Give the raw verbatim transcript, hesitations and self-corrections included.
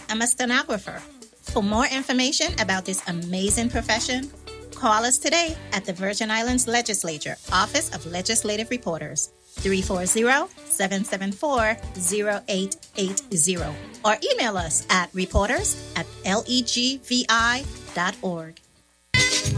I'm a stenographer. For more information about this amazing profession, call us today at the Virgin Islands Legislature, Office of Legislative Reporters, three four zero, seven seven four, zero eight eight zero, or email us at reporters at legvi dot org.